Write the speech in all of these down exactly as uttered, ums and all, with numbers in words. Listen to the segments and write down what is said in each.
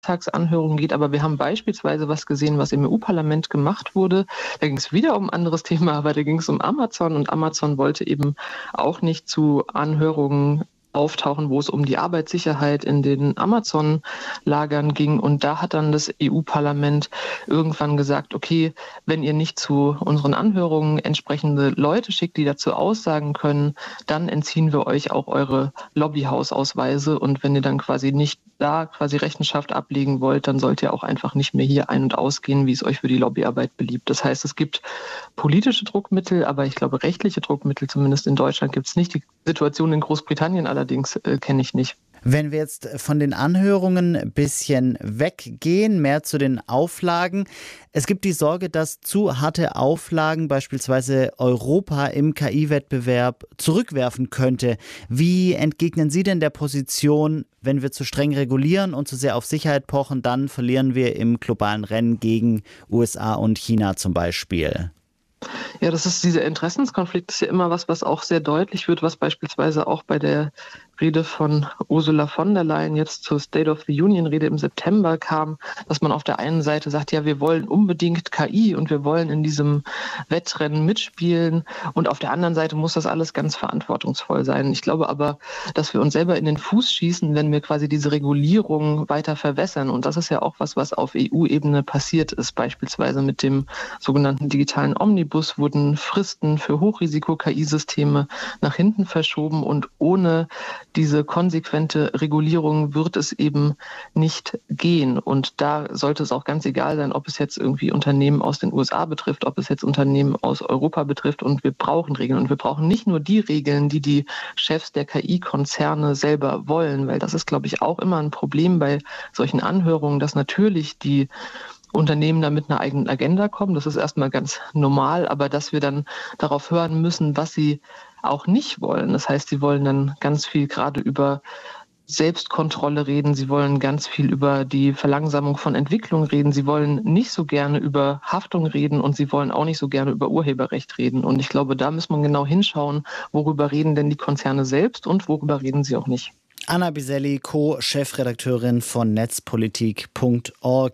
Bundestagsanhörungen geht, aber wir haben beispielsweise was gesehen, was im E U-Parlament gemacht wurde. Da ging es wieder um ein anderes Thema, aber da ging es um Amazon und Amazon wollte eben auch nicht zu Anhörungen auftauchen, wo es um die Arbeitssicherheit in den Amazon-Lagern ging. Und da hat dann das E U-Parlament irgendwann gesagt, okay, wenn ihr nicht zu unseren Anhörungen entsprechende Leute schickt, die dazu aussagen können, dann entziehen wir euch auch eure Lobbyhausausweise. Und wenn ihr dann quasi nicht da quasi Rechenschaft ablegen wollt, dann sollt ihr auch einfach nicht mehr hier ein- und ausgehen, wie es euch für die Lobbyarbeit beliebt. Das heißt, es gibt politische Druckmittel, aber ich glaube, rechtliche Druckmittel, zumindest in Deutschland, gibt es nicht. Die Situation in Großbritannien allerdings äh, kenne ich nicht. Wenn wir jetzt von den Anhörungen ein bisschen weggehen, mehr zu den Auflagen. Es gibt die Sorge, dass zu harte Auflagen beispielsweise Europa im K I-Wettbewerb zurückwerfen könnte. Wie entgegnen Sie denn der Position, wenn wir zu streng regulieren und zu sehr auf Sicherheit pochen, dann verlieren wir im globalen Rennen gegen U S A und China zum Beispiel? Ja, das ist dieser Interessenskonflikt, ist ja immer was, was auch sehr deutlich wird, was beispielsweise auch bei der Rede von Ursula von der Leyen jetzt zur State of the Union-Rede im September kam, dass man auf der einen Seite sagt, ja, wir wollen unbedingt K I und wir wollen in diesem Wettrennen mitspielen und auf der anderen Seite muss das alles ganz verantwortungsvoll sein. Ich glaube aber, dass wir uns selber in den Fuß schießen, wenn wir quasi diese Regulierung weiter verwässern und das ist ja auch was, was auf E U-Ebene passiert ist, beispielsweise mit dem sogenannten digitalen Omnibus wurden Fristen für Hochrisiko-K I-Systeme nach hinten verschoben und ohne diese konsequente Regulierung wird es eben nicht gehen. Und da sollte es auch ganz egal sein, ob es jetzt irgendwie Unternehmen aus den U S A betrifft, ob es jetzt Unternehmen aus Europa betrifft. Und wir brauchen Regeln. Und wir brauchen nicht nur die Regeln, die die Chefs der K I-Konzerne selber wollen, weil das ist, glaube ich, auch immer ein Problem bei solchen Anhörungen, dass natürlich die Unternehmen da mit einer eigenen Agenda kommen. Das ist erstmal ganz normal, aber dass wir dann darauf hören müssen, was sie auch nicht wollen. Das heißt, sie wollen dann ganz viel gerade über Selbstkontrolle reden. Sie wollen ganz viel über die Verlangsamung von Entwicklung reden. Sie wollen nicht so gerne über Haftung reden und sie wollen auch nicht so gerne über Urheberrecht reden. Und ich glaube, da muss man genau hinschauen, worüber reden denn die Konzerne selbst und worüber reden sie auch nicht. Anna Biselli, Co-Chefredakteurin von netzpolitik punkt org.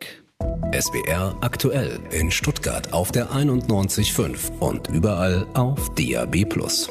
S W R aktuell in Stuttgart auf der einundneunzig Komma fünf und überall auf D A B plus.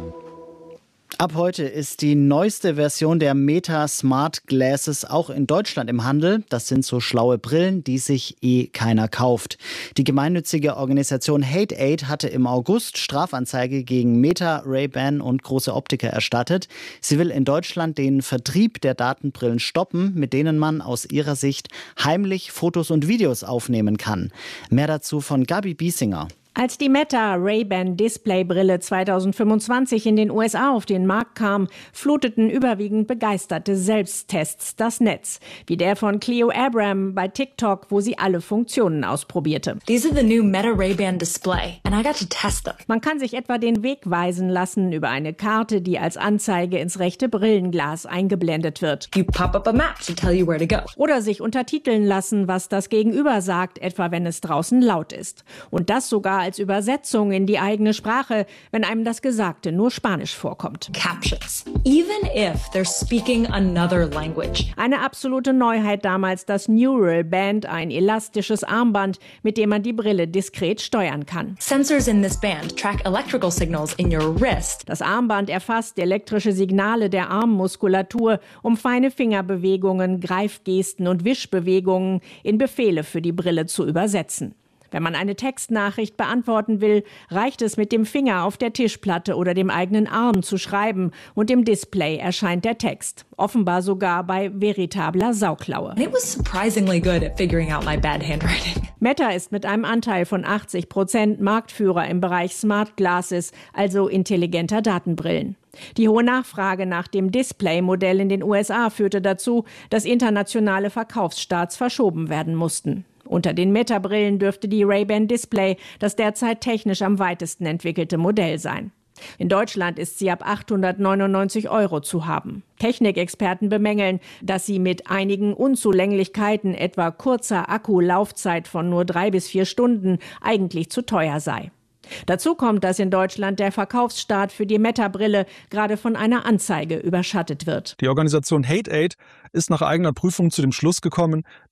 Ab heute ist die neueste Version der Meta Smart Glasses auch in Deutschland im Handel. Das sind so schlaue Brillen, die sich eh keiner kauft. Die gemeinnützige Organisation Hate Aid hatte im August Strafanzeige gegen Meta, Ray-Ban und große Optiker erstattet. Sie will in Deutschland den Vertrieb der Datenbrillen stoppen, mit denen man aus ihrer Sicht heimlich Fotos und Videos aufnehmen kann. Mehr dazu von Gabi Biesinger. Als die Meta Ray-Ban Displaybrille zweitausendfünfundzwanzig in den U S A auf den Markt kam, fluteten überwiegend begeisterte Selbsttests das Netz. Wie der von Cleo Abram bei TikTok, wo sie alle Funktionen ausprobierte. These are the new Meta Ray-Ban Display and I got to test them. Man kann sich etwa den Weg weisen lassen über eine Karte, die als Anzeige ins rechte Brillenglas eingeblendet wird. You pop up a map to tell you where to go. Oder sich untertiteln lassen, was das Gegenüber sagt, etwa wenn es draußen laut ist. Und das sogar als Übersetzung in die eigene Sprache, wenn einem das Gesagte nur Spanisch vorkommt. Captions. Even if they're speaking another language. Eine absolute Neuheit damals das Neural Band, ein elastisches Armband, mit dem man die Brille diskret steuern kann. Sensors in this band track electrical signals in your wrist. Das Armband erfasst elektrische Signale der Armmuskulatur, um feine Fingerbewegungen, Greifgesten und Wischbewegungen in Befehle für die Brille zu übersetzen. Wenn man eine Textnachricht beantworten will, reicht es, mit dem Finger auf der Tischplatte oder dem eigenen Arm zu schreiben und im Display erscheint der Text. Offenbar sogar bei veritabler Sauklaue. It was surprisingly good at figuring out my bad handwriting. Meta ist mit einem Anteil von achtzig Prozent Marktführer im Bereich Smart Glasses, also intelligenter Datenbrillen. Die hohe Nachfrage nach dem Display-Modell in den U S A führte dazu, dass internationale Verkaufsstarts verschoben werden mussten. Unter den Meta-Brillen dürfte die Ray-Ban Display das derzeit technisch am weitesten entwickelte Modell sein. In Deutschland ist sie ab achthundertneunundneunzig Euro zu haben. Technikexperten bemängeln, dass sie mit einigen Unzulänglichkeiten, etwa kurzer Akkulaufzeit von nur drei bis vier Stunden, eigentlich zu teuer sei. Dazu kommt, dass in Deutschland der Verkaufsstart für die Meta-Brille gerade von einer Anzeige überschattet wird. Die Organisation Hate Aid ist nach eigener Prüfung zu dem Schluss gekommen,